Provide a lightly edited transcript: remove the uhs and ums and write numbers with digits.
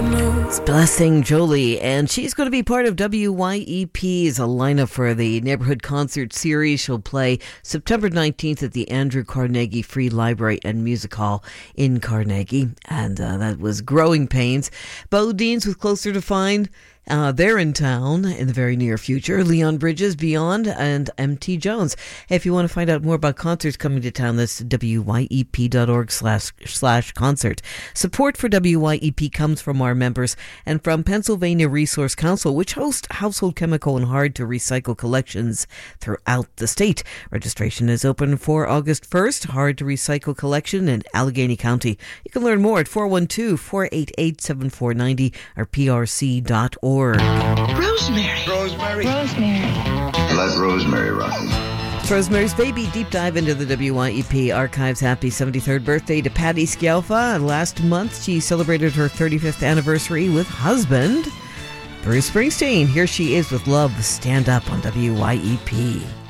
It's Blessing Jolie, and she's going to be part of WYEP's lineup for the Neighborhood Concert Series. She'll play September 19th at the Andrew Carnegie Free Library and Music Hall in Carnegie, and that was Growing Pains. Bodines with Closer to Find. They're in town in the very near future. Leon Bridges, Beyond, and MT Jones. If you want to find out more about concerts coming to town, that's wyep.org/concert. Support for WYEP comes from our members and from Pennsylvania Resource Council, which hosts household chemical and hard to recycle collections throughout the state. Registration is open for August 1st. Hard to recycle collection in Allegheny County. You can learn more at 412-488-7490 or prc.org. Rosemary. Let Rosemary rock. It's Rosemary's Baby. Deep dive into the WYEP archives. Happy 73rd birthday to Patty Scialfa. Last month, she celebrated her 35th anniversary with husband Bruce Springsteen. Here she is with Love Stand Up on WYEP.